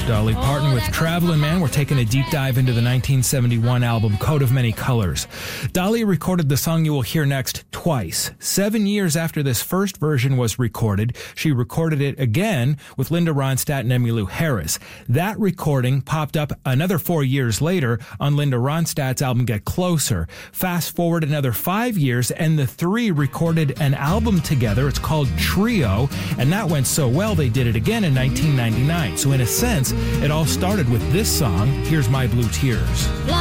Dolly Parton with Travelin' Man. We're taking a deep dive into the 1971 album Coat of Many Colors. Dolly recorded the song you will hear next twice. 7 years after this first version was recorded, she recorded it again with Linda Ronstadt and Emmylou Harris. That recording popped up another 4 years later on Linda Ronstadt's album Get Closer. Fast forward another 5 years and the three recorded an album together. It's called Trio, and that went so well they did it again in 1999. So in a sense, it all started with this song, Here's My Blue Tears.